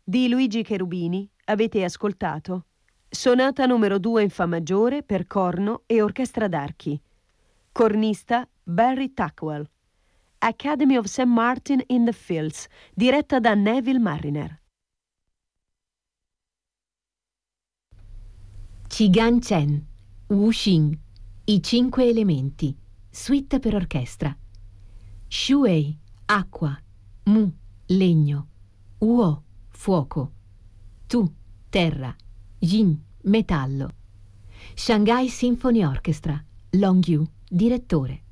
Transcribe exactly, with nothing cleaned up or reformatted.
Di Luigi Cherubini avete ascoltato Sonata numero due in Fa maggiore per corno e orchestra d'archi. Cornista Barry Tuckwell. Academy of Saint Martin in the Fields, diretta da Neville Marriner. Chigan Chen, Wu Xing, I cinque elementi, suite per orchestra. Shuei, acqua. Mu, legno. Uo, fuoco. Tu, terra. Yin, metallo. Shanghai Symphony Orchestra, Long Yu, direttore.